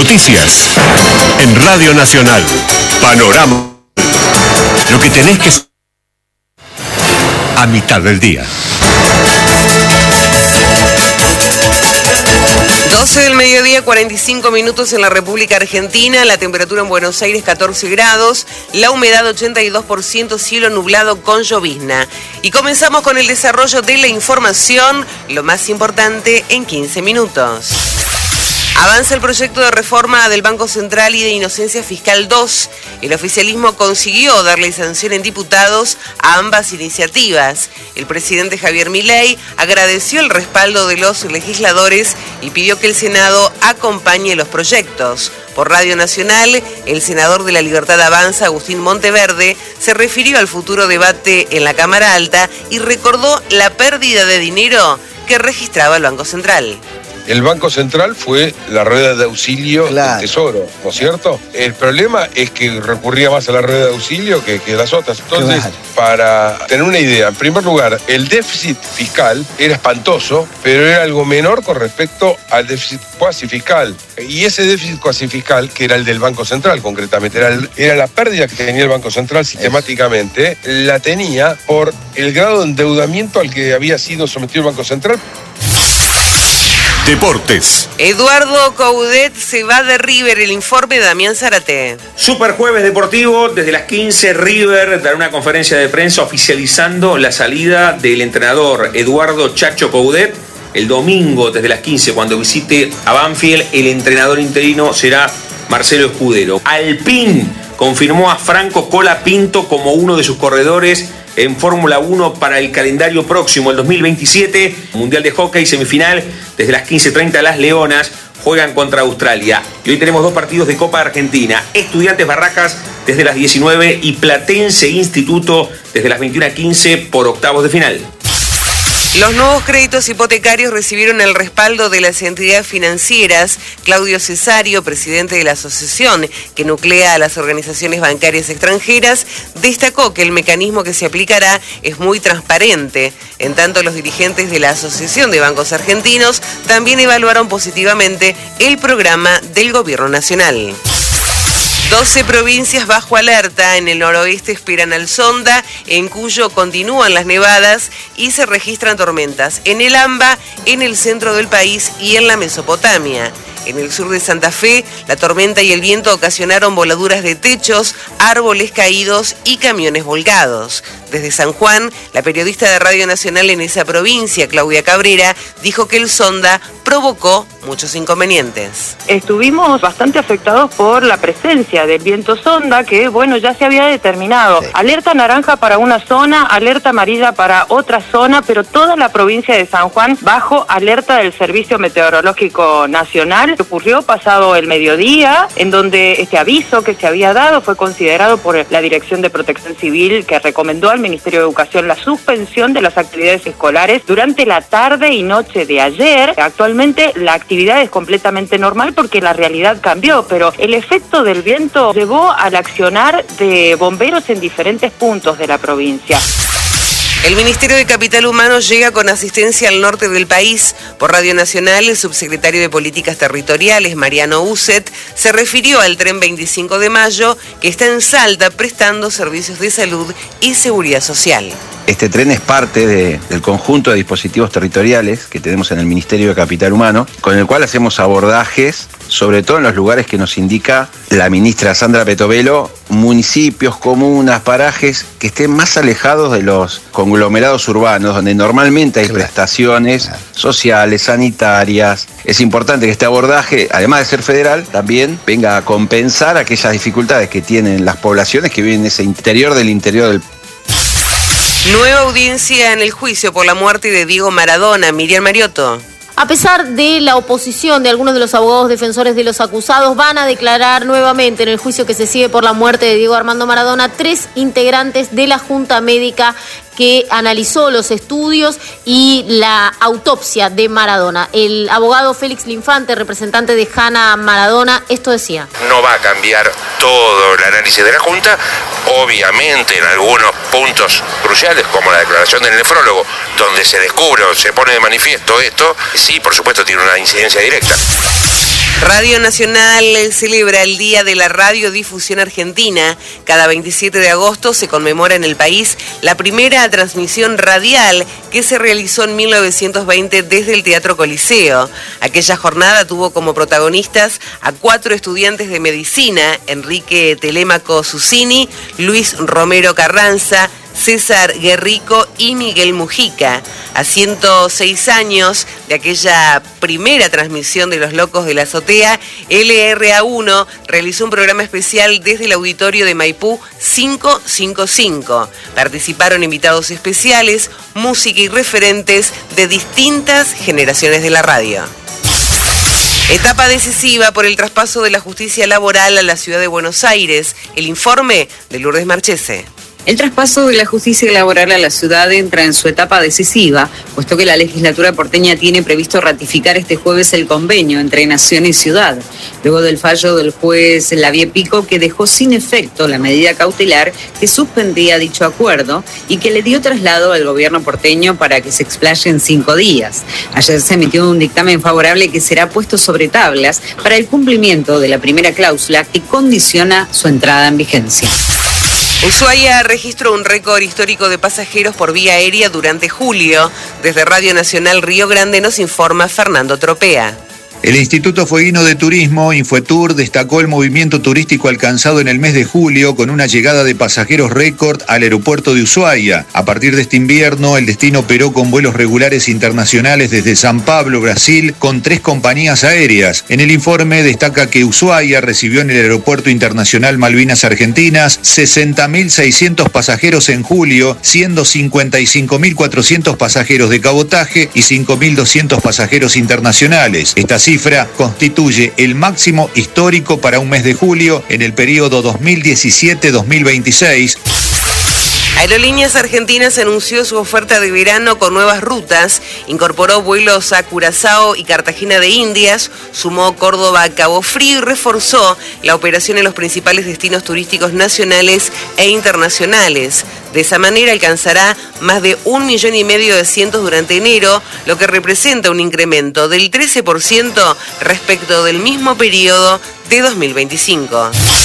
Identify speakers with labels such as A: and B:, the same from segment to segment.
A: Noticias en Radio Nacional. Panorama. Lo que tenés que saber a mitad del día.
B: 12 del mediodía, 45 minutos en la República Argentina, la temperatura en Buenos Aires 14 grados, la humedad 82%, cielo nublado con llovizna. Y comenzamos con el desarrollo de la información, lo más importante en 15 minutos. Avanza el proyecto de reforma del Banco Central y de Inocencia Fiscal 2. El oficialismo consiguió darle sanción en diputados a ambas iniciativas. El presidente Javier Milei agradeció el respaldo de los legisladores y pidió que el Senado acompañe los proyectos. Por Radio Nacional, el senador de La Libertad Avanza, Agustín Monteverde, se refirió al futuro debate en la Cámara Alta y recordó la pérdida de dinero que registraba el Banco Central.
C: El Banco Central fue la rueda de auxilio del Tesoro, ¿no es cierto? El problema es que recurría más a la rueda de auxilio que las otras. Entonces, para tener una idea, en primer lugar, el déficit fiscal era espantoso, pero era algo menor con respecto al déficit cuasi fiscal. Y ese déficit cuasi fiscal, que era el del Banco Central concretamente, era la pérdida que tenía el Banco Central sistemáticamente, la tenía por el grado de endeudamiento al que había sido sometido el Banco Central.
A: Deportes.
B: Eduardo Coudet se va de River, el informe de Damián Zárate.
D: Super jueves deportivo, desde las 15 River dará una conferencia de prensa oficializando la salida del entrenador Eduardo Chacho Coudet. El domingo desde las 15, cuando visite a Banfield, el entrenador interino será Marcelo Escudero. Alpine confirmó a Franco Colapinto como uno de sus corredores en Fórmula 1 para el calendario próximo, el 2027, Mundial de Hockey, semifinal, desde las 15:30 las Leonas juegan contra Australia. Y hoy tenemos dos partidos de Copa Argentina, Estudiantes Barracas desde las 19 y Platense Instituto desde las 21:15 por octavos de final.
B: Los nuevos créditos hipotecarios recibieron el respaldo de las entidades financieras. Claudio Cesario, presidente de la asociación que nuclea a las organizaciones bancarias extranjeras, destacó que el mecanismo que se aplicará es muy transparente. En tanto, los dirigentes de la Asociación de Bancos Argentinos también evaluaron positivamente el programa del Gobierno Nacional. 12 provincias bajo alerta. En el noroeste esperan al Sonda, en Cuyo continúan las nevadas y se registran tormentas en el AMBA, en el centro del país y en la Mesopotamia. En el sur de Santa Fe, la tormenta y el viento ocasionaron voladuras de techos, árboles caídos y camiones volcados. Desde San Juan, la periodista de Radio Nacional en esa provincia, Claudia Cabrera, dijo que el Sonda provocó muchos inconvenientes.
E: Estuvimos bastante afectados por la presencia del viento Sonda, que ya se había determinado. Sí. Alerta naranja para una zona, alerta amarilla para otra zona, pero toda la provincia de San Juan bajo alerta del Servicio Meteorológico Nacional. Ocurrió pasado el mediodía, en donde este aviso que se había dado fue considerado por la Dirección de Protección Civil, que recomendó al Ministerio de Educación la suspensión de las actividades escolares durante la tarde y noche de ayer. Actualmente la actividad es completamente normal porque la realidad cambió, pero el efecto del viento llevó al accionar de bomberos en diferentes puntos de la provincia.
B: El Ministerio de Capital Humano llega con asistencia al norte del país. Por Radio Nacional, el subsecretario de Políticas Territoriales, Mariano Uset, se refirió al tren 25 de mayo, que está en Salta prestando servicios de salud y seguridad social.
F: Este tren es parte del conjunto de dispositivos territoriales que tenemos en el Ministerio de Capital Humano, con el cual hacemos abordajes, sobre todo en los lugares que nos indica la ministra Sandra Petovelo, municipios, comunas, parajes que estén más alejados de los conglomerados urbanos, donde normalmente hay prestaciones sociales, sanitarias. Es importante que este abordaje, además de ser federal, también venga a compensar aquellas dificultades que tienen las poblaciones que viven en ese interior del
B: Nueva audiencia en el juicio por la muerte de Diego Maradona. Miriam Mariotto.
G: A pesar de la oposición de algunos de los abogados defensores de los acusados, van a declarar nuevamente en el juicio que se sigue por la muerte de Diego Armando Maradona 3 integrantes de la Junta Médica que analizó los estudios y la autopsia de Maradona. El abogado Félix Linfante, representante de Hannah Maradona, esto decía.
H: No va a cambiar todo el análisis de la Junta, obviamente en algunos puntos cruciales, como la declaración del nefrólogo, donde se descubre o se pone de manifiesto esto, sí, por supuesto tiene una incidencia directa.
B: Radio Nacional celebra el Día de la Radiodifusión Argentina. Cada 27 de agosto se conmemora en el país la primera transmisión radial que se realizó en 1920 desde el Teatro Coliseo. Aquella jornada tuvo como protagonistas a 4 estudiantes de medicina: Enrique Telémaco Susini, Luis Romero Carranza, César Guerrico y Miguel Mujica. A 106 años de aquella primera transmisión de Los Locos de la Azotea, LRA1 realizó un programa especial desde el auditorio de Maipú 555. Participaron invitados especiales, música y referentes de distintas generaciones de la radio. Etapa decisiva por el traspaso de la justicia laboral a la ciudad de Buenos Aires. El informe de Lourdes Marchese.
I: El traspaso de la justicia laboral a la ciudad entra en su etapa decisiva, puesto que la legislatura porteña tiene previsto ratificar este jueves el convenio entre Nación y Ciudad, luego del fallo del juez Lavie Pico, que dejó sin efecto la medida cautelar que suspendía dicho acuerdo y que le dio traslado al gobierno porteño para que se explaye en 5 días. Ayer se emitió un dictamen favorable que será puesto sobre tablas para el cumplimiento de la primera cláusula que condiciona su entrada en vigencia.
B: Ushuaia registró un récord histórico de pasajeros por vía aérea durante julio. Desde Radio Nacional Río Grande nos informa Fernando Tropea.
J: El Instituto Fueguino de Turismo, Infotur, destacó el movimiento turístico alcanzado en el mes de julio con una llegada de pasajeros récord al aeropuerto de Ushuaia. A partir de este invierno, el destino operó con vuelos regulares internacionales desde San Pablo, Brasil, con 3 compañías aéreas. En el informe destaca que Ushuaia recibió en el Aeropuerto Internacional Malvinas Argentinas 60.600 pasajeros en julio, siendo 55.400 pasajeros de cabotaje y 5.200 pasajeros internacionales. Esta cifra constituye el máximo histórico para un mes de julio en el periodo 2017-2026.
B: Aerolíneas Argentinas anunció su oferta de verano con nuevas rutas, incorporó vuelos a Curazao y Cartagena de Indias, sumó Córdoba a Cabo Frío y reforzó la operación en los principales destinos turísticos nacionales e internacionales. De esa manera alcanzará más de 1,5 millones de asientos durante enero, lo que representa un incremento del 13% respecto del mismo periodo de 2025.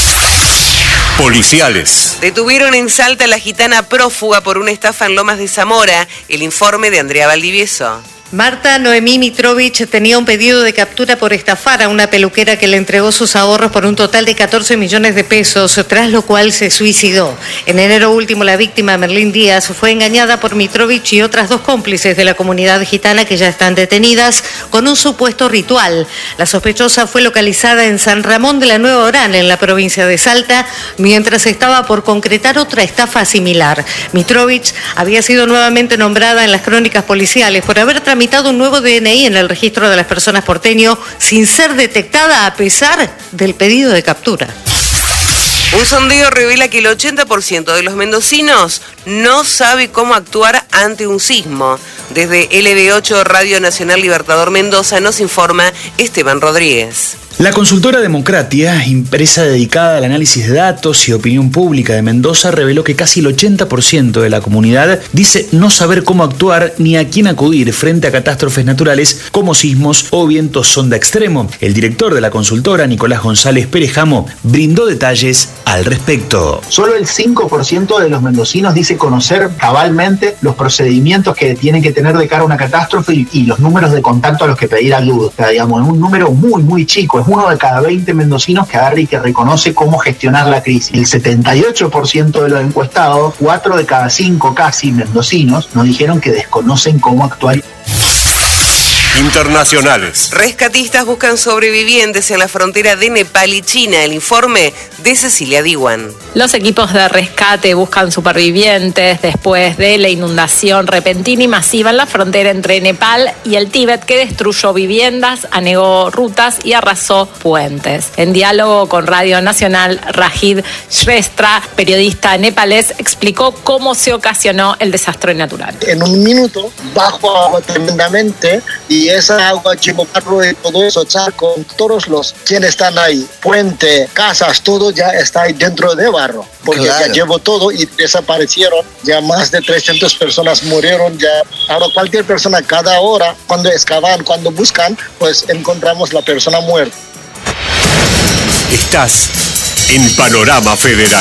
A: Policiales.
B: Detuvieron en Salta a la gitana prófuga por una estafa en Lomas de Zamora. El informe de Andrea Valdivieso.
K: Marta Noemí Mitrovich tenía un pedido de captura por estafar a una peluquera que le entregó sus ahorros por un total de 14 millones de pesos, tras lo cual se suicidó. En enero último, la víctima, Merlín Díaz, fue engañada por Mitrovich y otras 2 cómplices de la comunidad gitana que ya están detenidas con un supuesto ritual. La sospechosa fue localizada en San Ramón de la Nueva Orán, en la provincia de Salta, mientras estaba por concretar otra estafa similar. Mitrovich había sido nuevamente nombrada en las crónicas policiales por haber tramitado un nuevo DNI en el registro de las personas porteño sin ser detectada a pesar del pedido de captura.
B: Un sondeo revela que el 80% de los mendocinos no sabe cómo actuar ante un sismo. Desde LB8 Radio Nacional Libertador Mendoza nos informa Esteban Rodríguez.
L: La consultora Democratia, empresa dedicada al análisis de datos y opinión pública de Mendoza, reveló que casi el 80% de la comunidad dice no saber cómo actuar ni a quién acudir frente a catástrofes naturales como sismos o vientos sonda extremo. El director de la consultora, Nicolás González Perejamo, brindó detalles al respecto.
M: Solo el 5% de los mendocinos dice conocer cabalmente los procedimientos que tienen que tener de cara a una catástrofe y los números de contacto a los que pedir ayuda. O sea, digamos, es un número muy, muy chico. Es uno de cada 20 mendocinos que agarra y que reconoce cómo gestionar la crisis. El 78% de los encuestados, 4 de cada 5 casi mendocinos, nos dijeron que desconocen cómo actuar.
A: Internacionales.
B: Rescatistas buscan sobrevivientes en la frontera de Nepal y China. El informe de Cecilia Diwan.
N: Los equipos de rescate buscan supervivientes después de la inundación repentina y masiva en la frontera entre Nepal y el Tíbet, que destruyó viviendas, anegó rutas y arrasó puentes. En diálogo con Radio Nacional, Rajid Shrestha, periodista nepalés, explicó cómo se ocasionó el desastre natural.
O: En un minuto bajo agua tremendamente y esa agua llevó barro y todo eso, charco, todos los quienes están ahí, puente, casas, todo ya está ahí dentro de barro, porque claro, ya llevó todo y desaparecieron, ya más de 300 personas murieron, ya ahora cualquier persona cada hora, cuando excavan, cuando buscan, pues encontramos la persona muerta.
A: Estás en Panorama Federal.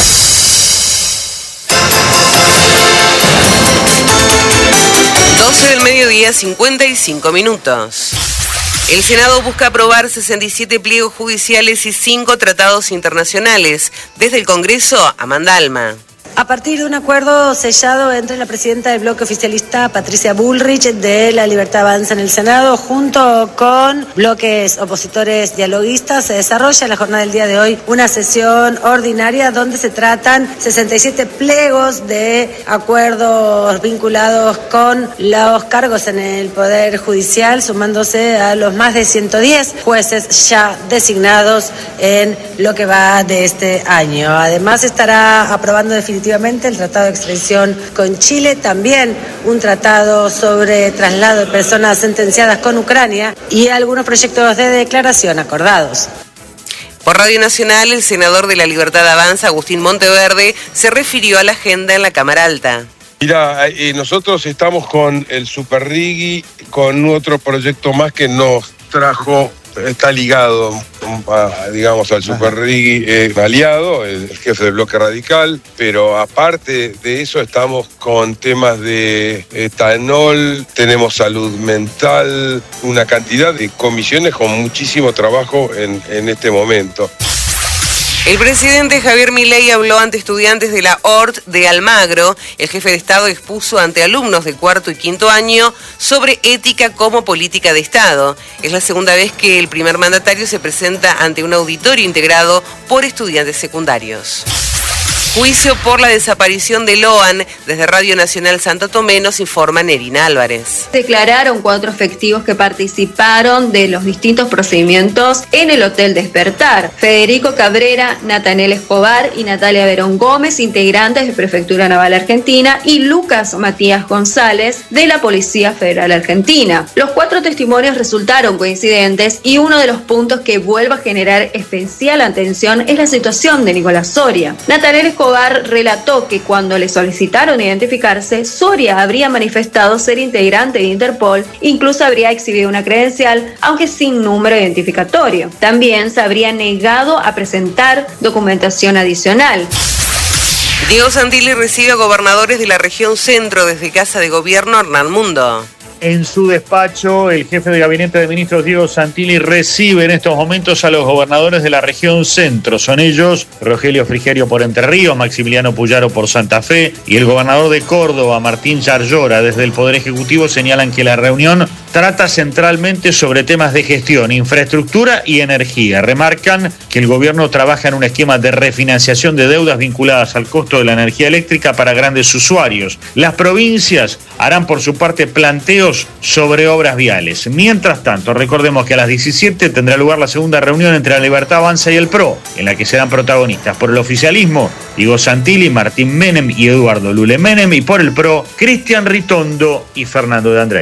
B: 12 del mediodía, 55 minutos. El Senado busca aprobar 67 pliegos judiciales y 5 tratados internacionales. Desde el Congreso, Amanda Alma.
P: A partir de un acuerdo sellado entre la presidenta del bloque oficialista, Patricia Bullrich, de La Libertad Avanza en el Senado, junto con bloques opositores dialoguistas, se desarrolla en la jornada del día de hoy una sesión ordinaria donde se tratan 67 pliegos de acuerdos vinculados con los cargos en el Poder Judicial, sumándose a los más de 110 jueces ya designados en lo que va de este año. Además, estará aprobando definitivamente el tratado de extradición con Chile, también un tratado sobre traslado de personas sentenciadas con Ucrania y algunos proyectos de declaración acordados.
B: Por Radio Nacional, el senador de La Libertad Avanza, Agustín Monteverde, se refirió a la agenda en la Cámara Alta.
C: Mira, nosotros estamos con el Superrigui, con otro proyecto más que nos trajo, está ligado, digamos, al Superrigui aliado, el jefe del bloque radical, pero aparte de eso estamos con temas de etanol, tenemos salud mental, una cantidad de comisiones con muchísimo trabajo en este momento.
B: El presidente Javier Milei habló ante estudiantes de la ORT de Almagro. El jefe de Estado expuso ante alumnos de cuarto y quinto año sobre ética como política de Estado. Es la segunda vez que el primer mandatario se presenta ante un auditorio integrado por estudiantes secundarios. Juicio por la desaparición de Loan. Desde Radio Nacional Santo Tomé nos informa Nerina Álvarez.
Q: Declararon 4 efectivos que participaron de los distintos procedimientos en el Hotel Despertar. Federico Cabrera, Natanel Escobar y Natalia Verón Gómez, integrantes de Prefectura Naval Argentina, y Lucas Matías González, de la Policía Federal Argentina. Los 4 testimonios resultaron coincidentes y uno de los puntos que vuelve a generar especial atención es la situación de Nicolás Soria. Natanel Escobar relató que cuando le solicitaron identificarse, Soria habría manifestado ser integrante de Interpol, incluso habría exhibido una credencial, aunque sin número identificatorio. También se habría negado a presentar documentación adicional.
B: Diego Santilli recibe a gobernadores de la región centro desde Casa de Gobierno Hernán Mundo.
R: En su despacho, el jefe de gabinete de ministros, Diego Santilli, recibe en estos momentos a los gobernadores de la región centro. Son ellos Rogelio Frigerio por Entre Ríos, Maximiliano Puyaro por Santa Fe y el gobernador de Córdoba, Martín Yarlora. Desde el Poder Ejecutivo señalan que la reunión trata centralmente sobre temas de gestión, infraestructura y energía. Remarcan que el gobierno trabaja en un esquema de refinanciación de deudas vinculadas al costo de la energía eléctrica para grandes usuarios. Las provincias harán por su parte planteos sobre obras viales. Mientras tanto, recordemos que a las 17 tendrá lugar la segunda reunión entre La Libertad Avanza y el PRO, en la que serán protagonistas por el oficialismo Diego Santilli, Martín Menem y Eduardo Lule Menem, y por el PRO Cristian Ritondo y Fernando de Andrés.